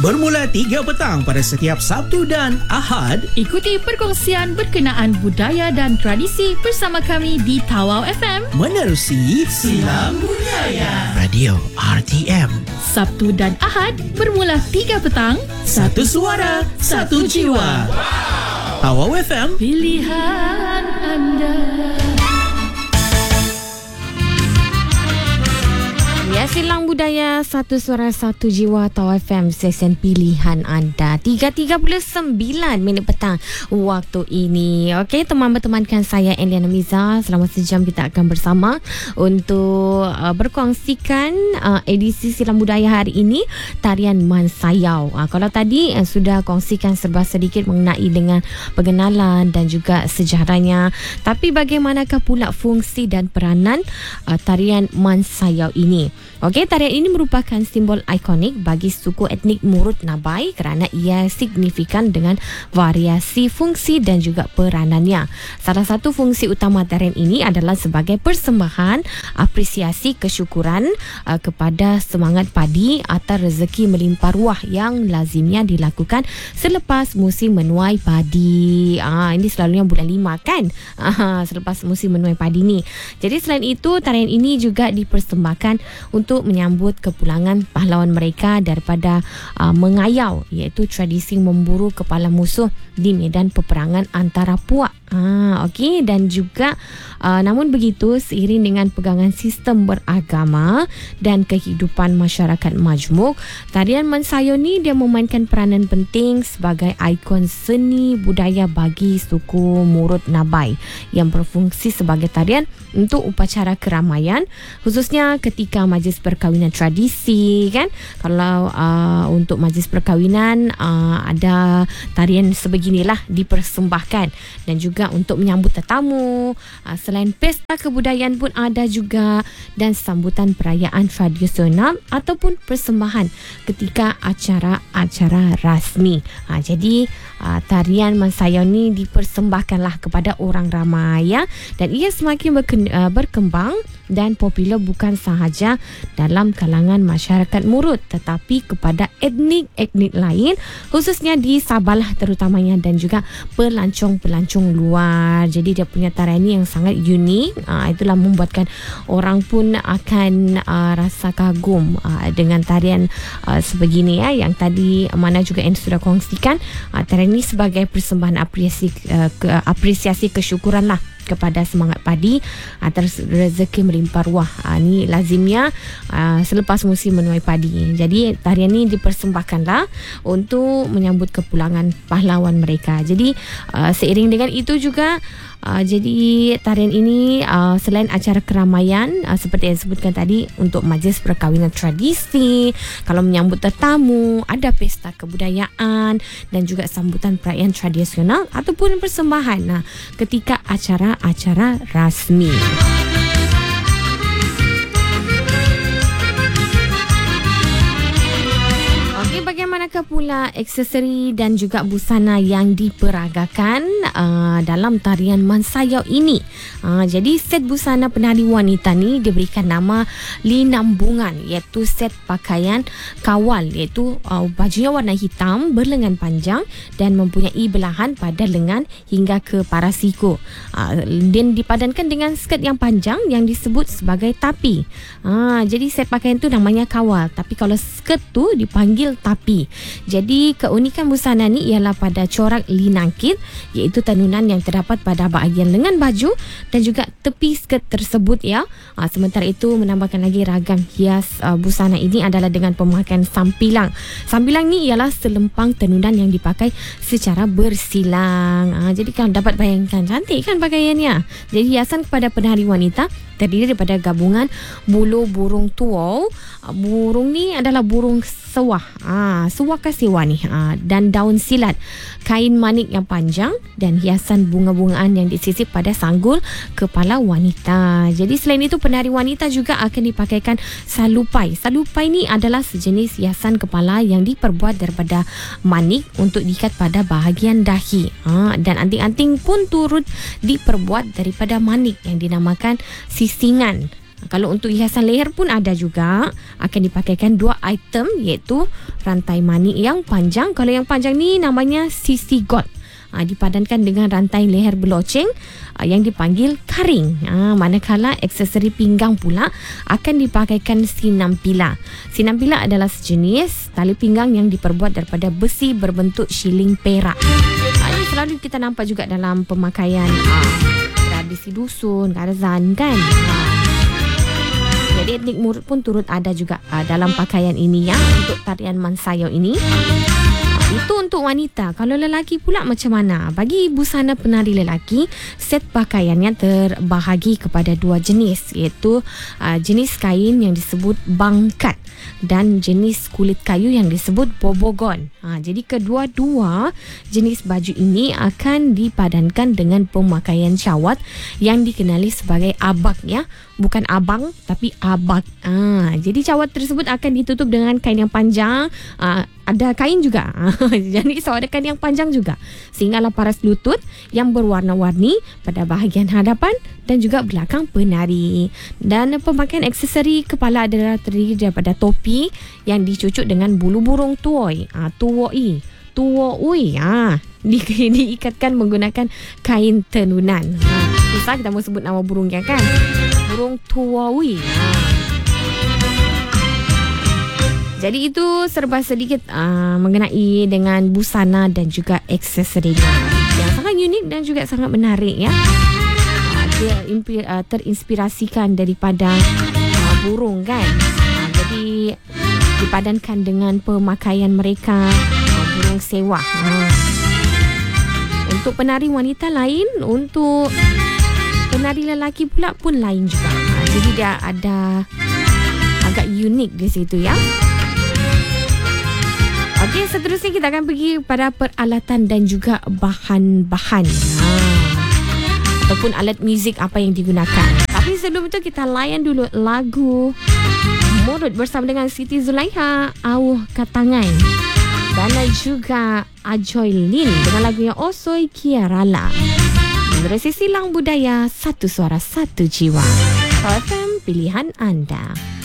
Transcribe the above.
bermula 3 petang pada setiap Sabtu dan Ahad. Ikuti perkongsian berkenaan budaya dan tradisi bersama kami di Tawau FM. Menerusi Silang Budaya Radio RTM. Sabtu dan Ahad bermula 3 petang. Satu suara, satu jiwa. Tawau FM, Pilihan anda. Ya, Silang Budaya, satu suara satu jiwa, Tawau FM, stesen pilihan anda. 3:39 minit petang waktu ini. Okey, teman bertemankan saya Eliana Miza. Selama sejam kita akan bersama untuk berkongsikan edisi Silang Budaya hari ini, tarian Mansayau. Kalau tadi sudah kongsikan serba sedikit mengenai dengan pengenalan dan juga sejarahnya. Tapi bagaimanakah pula fungsi dan peranan tarian Mansayau ini? Okey, tarian ini merupakan simbol ikonik bagi suku etnik Murut Nabai kerana ia signifikan dengan variasi fungsi dan juga peranannya. Salah satu fungsi utama tarian ini adalah sebagai persembahan apresiasi kesyukuran kepada semangat padi atau rezeki melimpah ruah yang lazimnya dilakukan selepas musim menuai padi. Ini selalunya bulan 5 kan? Selepas musim menuai padi ni. Jadi selain itu, tarian ini juga dipersembahkan untuk menyambut kepulangan pahlawan mereka daripada mengayau, iaitu tradisi memburu kepala musuh di medan peperangan antara puak. Okey, dan juga namun begitu, seiring dengan pegangan sistem beragama dan kehidupan masyarakat majmuk, tarian Mansayau ni dia memainkan peranan penting sebagai ikon seni budaya bagi suku Murut Nabai yang berfungsi sebagai tarian untuk upacara keramaian, khususnya ketika majlis perkahwinan tradisi kan. Kalau untuk majlis perkahwinan ada tarian sebeginilah dipersembahkan, dan juga untuk menyambut tetamu. Selain pesta kebudayaan pun ada juga, dan sambutan perayaan tradisional ataupun persembahan ketika acara-acara rasmi. Jadi tarian Mansayau ni dipersembahkanlah kepada orang ramai ya, dan ia semakin berkembang dan popular bukan sahaja dalam kalangan masyarakat Murut tetapi kepada etnik-etnik lain, khususnya di Sabah terutamanya, dan juga pelancong-pelancong luar. Jadi dia punya tarian ni yang sangat unik. Itulah membuatkan orang pun akan rasa kagum dengan tarian sebegini ya, yang tadi mana juga yang sudah kongsikan. Tarian ini sebagai persembahan apresiasi kesyukuran lah kepada semangat padi atas rezeki melimpah ruah. Ni lazimnya selepas musim menuai padi. Jadi tarian ni dipersembahkanlah untuk menyambut kepulangan pahlawan mereka. Jadi seiring dengan itu juga jadi tarian ini selain acara keramaian seperti yang disebutkan tadi, untuk majlis perkahwinan tradisi, kalau menyambut tetamu, ada pesta kebudayaan dan juga sambutan perayaan tradisional ataupun persembahan ketika acara-acara rasmi. Bagaimanakah pula aksesori dan juga busana yang diperagakan dalam tarian Mansayau ini? Jadi set busana penari wanita ni diberikan nama linambungan, iaitu set pakaian kawal, iaitu bajunya warna hitam berlengan panjang dan mempunyai belahan pada lengan hingga ke paras siku. Dan dipadankan dengan skirt yang panjang yang disebut sebagai tapi. Jadi set pakaian tu namanya kawal, tapi kalau skirt tu dipanggil tapi. Jadi keunikan busana ni ialah pada corak linangkit, iaitu tenunan yang terdapat pada bahagian lengan baju dan juga tepi skirt tersebut ya. Sementara itu menambahkan lagi ragam hias busana ini adalah dengan pemakaian sampilang. Sampilang ni ialah selempang tenunan yang dipakai secara bersilang. Jadi kan dapat bayangkan cantik kan pakaiannya. Jadi hiasan kepada penari wanita terdiri daripada gabungan bulu burung tuau. Burung ni adalah burung sewah. Sewah kasiwa ni. Dan daun silat, kain manik yang panjang dan hiasan bunga-bungaan yang disisip pada sanggul kepala wanita. Jadi selain itu, penari wanita juga akan dipakaikan salupai. Salupai ni adalah sejenis hiasan kepala yang diperbuat daripada manik untuk diikat pada bahagian dahi. Dan anting-anting pun turut diperbuat daripada manik yang dinamakan sisingan. Kalau untuk hiasan leher pun ada juga. Akan dipakaikan 2 item, iaitu rantai manik yang panjang. Kalau yang panjang ni namanya CC God. Dipadankan dengan rantai leher berloceng yang dipanggil karing. Manakala aksesori pinggang pula akan dipakaikan sinampila. Sinampila adalah sejenis tali pinggang yang diperbuat daripada besi berbentuk shilling perak. Ini selalu kita nampak juga dalam pemakaian tradisi dusun, garzan kan. Jadi etnik Murut pun turut ada juga dalam pakaian ini ya, untuk tarian Mansayo ini. Itu untuk wanita. Kalau lelaki pula macam mana? Bagi busana penari lelaki, set pakaiannya terbahagi kepada 2 jenis, iaitu jenis kain yang disebut bangkat dan jenis kulit kayu yang disebut bobogon. Jadi kedua-dua jenis baju ini akan dipadankan dengan pemakaian cawat yang dikenali sebagai abak ya. Bukan abang tapi abak. Jadi cawat tersebut akan ditutup dengan kain yang panjang. Ada kain juga. Jadi so ada kain yang panjang juga. Sehinggalah paras lutut yang berwarna-warni pada bahagian hadapan dan juga belakang penari. Dan pemakaian aksesori kepala adalah terdiri daripada topi yang dicucuk dengan bulu burung tuoi. Tuoi. Diikatkan menggunakan kain tenunan. Susah kita mau sebut nama burungnya kan. Burung tuoi. Jadi itu serba sedikit mengenai dengan busana dan juga aksesori yang sangat unik dan juga sangat menarik ya. Dia terinspirasikan daripada burung kan. Jadi dipadankan dengan pemakaian mereka burung sewah. Untuk penari wanita lain, untuk penari lelaki pula pun lain juga. Jadi dia ada agak unik di situ ya. Okey, seterusnya kita akan pergi pada peralatan dan juga bahan-bahan ataupun alat muzik apa yang digunakan. Tapi sebelum itu kita layan dulu lagu Murut bersama dengan Siti Zulaiha, Awuh Katangai, dan juga Ajoy Lin dengan lagunya Osoi Kiarala. Menerusi Silang Budaya, Satu Suara Satu Jiwa. FM pilihan anda.